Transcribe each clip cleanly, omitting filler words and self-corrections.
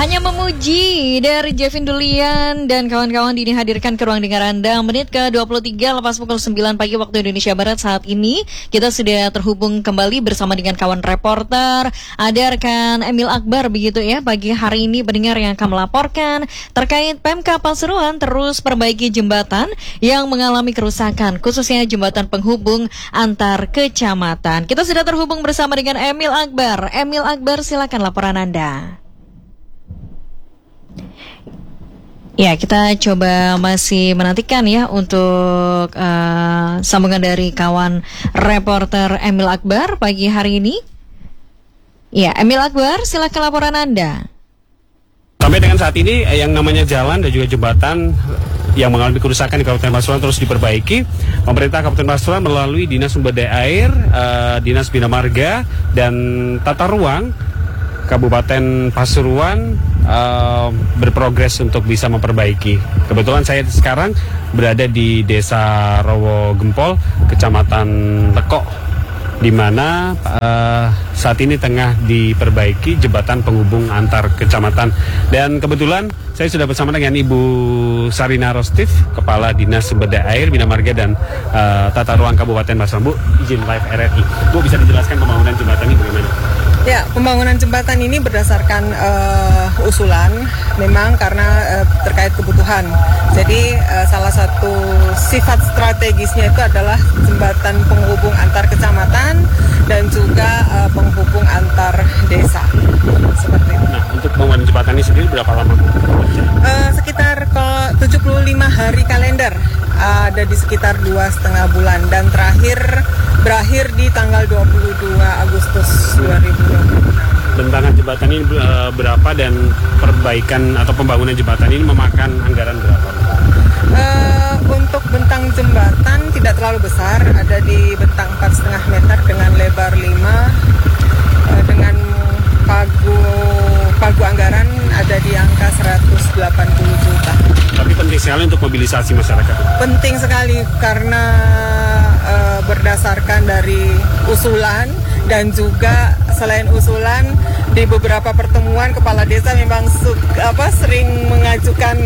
Hanya Memuji dari Jevin Dulian dan kawan-kawan dihadirkan ke ruang dengar Anda. Menit ke-23 lepas pukul 9 pagi waktu Indonesia Barat. Saat ini kita sudah terhubung kembali bersama dengan kawan reporter. Ada rekan Emil Akbar begitu ya. Pagi hari ini pendengar yang akan melaporkan terkait Pemkab Pasuruan terus perbaiki jembatan yang mengalami kerusakan, khususnya jembatan penghubung antar kecamatan. Kita sudah terhubung bersama dengan Emil Akbar. Emil Akbar, silakan laporan Anda. Ya, kita coba masih menantikan ya untuk sambungan dari kawan reporter Emil Akbar pagi hari ini. Ya, Emil Akbar, silakan laporan Anda. Sampai dengan saat ini yang namanya jalan dan juga jembatan yang mengalami kerusakan di Kabupaten Pasuruan terus diperbaiki. Pemerintah Kabupaten Pasuruan melalui Dinas Sumber Daya Air, Dinas Bina Marga, dan Tata Ruang Kabupaten Pasuruan berprogres untuk bisa memperbaiki. Kebetulan saya sekarang berada di Desa Rowo Gempol, Kecamatan Lekok, di mana saat ini tengah diperbaiki jembatan penghubung antar kecamatan. Dan kebetulan saya sudah bersama dengan Ibu Sarina Rostif, Kepala Dinas Sumber Daya Air, Bina Marga, dan Tata Ruang Kabupaten Pasuruan. Bu, izin live RRI. Bu, bisa dijelaskan pembangunan jembatan ini bagaimana? Ya, pembangunan jembatan ini berdasarkan usulan, memang karena terkait kebutuhan. Jadi salah satu sifat strategisnya itu adalah jembatan penghubung antar kecamatan dan juga penghubung antar desa. Seperti itu. Nah, untuk pembangunan jembatan ini sendiri berapa lama? Sekitar 75 hari kalender, ada di sekitar 2,5 bulan, dan berakhir di tanggal 22 Agustus 2026. Bentangan jembatan ini berapa dan perbaikan atau pembangunan jembatan ini memakan anggaran berapa? Untuk bentang jembatan tidak terlalu besar, ada di bentang 4,5 meter dengan lebar 5, dengan pagu anggaran ada di angka 180 juta. Tapi penting sekali untuk mobilisasi masyarakat. Penting sekali karena berdasarkan dari usulan, dan juga selain usulan di beberapa pertemuan kepala desa memang sering mengajukan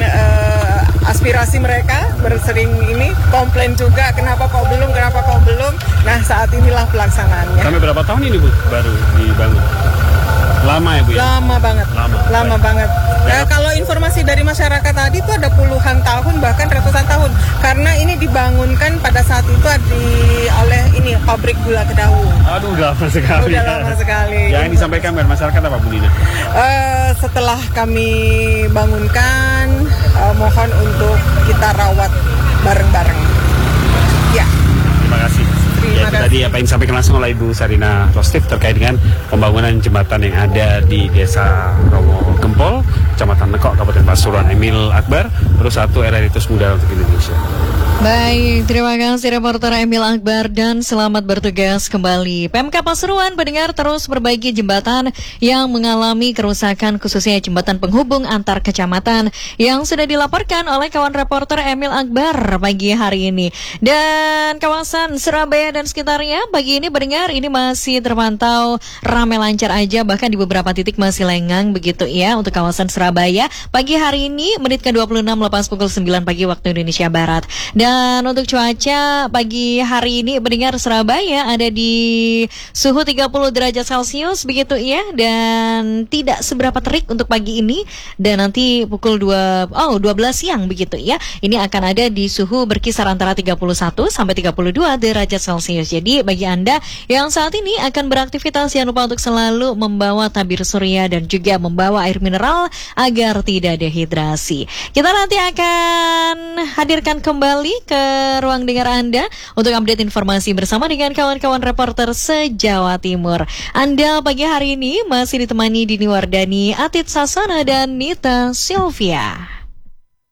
aspirasi mereka, bersering ini komplain juga kenapa kok belum. Nah, saat inilah pelaksanaannya. Sampai berapa tahun ini, Bu, baru dibangun? Lama ya, Bu? Ya? Lama banget. Kalau informasi dari masyarakat tadi itu ada puluhan tahun, bahkan ratusan tahun. Karena ini dibangunkan pada saat itu oleh pabrik gula Kedaung. Aduh, udah lama sekali. Yang disampaikan kepada masyarakat apa, Bu Nina? Setelah kami bangunkan, mohon untuk kita rawat bareng-bareng. Ya. Terima kasih. Tadi apa yang disampaikan langsung oleh Ibu Sarina Rostif terkait dengan pembangunan jembatan yang ada di Desa Rowo Gempol, Kecamatan Lekok, Kabupaten Pasuruan. Emil Akbar, terus satu RRI Terus Muda untuk Indonesia. Baik, terima kasih reporter Emil Akbar dan selamat bertugas kembali. Pemkab Pasuruan pendengar terus perbaiki jembatan yang mengalami kerusakan, khususnya jembatan penghubung antar kecamatan yang sudah dilaporkan oleh kawan reporter Emil Akbar pagi hari ini. Dan kawasan Surabaya dan sekitarnya pagi ini pendengar ini masih terpantau ramai lancar aja, bahkan di beberapa titik masih lengang begitu ya untuk kawasan Surabaya. Pagi hari ini menit ke-26 lepas pukul 9 pagi waktu Indonesia Barat. Dan untuk cuaca pagi hari ini pendengar Surabaya ada di suhu 30 derajat Celcius begitu ya, dan tidak seberapa terik untuk pagi ini, dan nanti pukul 12 siang begitu ya. Ini akan ada di suhu berkisar antara 31 sampai 32 derajat Celcius. Jadi bagi Anda yang saat ini akan beraktivitas jangan lupa untuk selalu membawa tabir surya dan juga membawa air mineral agar tidak dehidrasi. Kita nanti akan hadirkan kembali ke ruang dengar Anda untuk update informasi bersama dengan kawan-kawan reporter se-Jawa Timur. Anda pagi hari ini masih ditemani Dini Wardani, Atit Sasana, dan Nita Sylvia.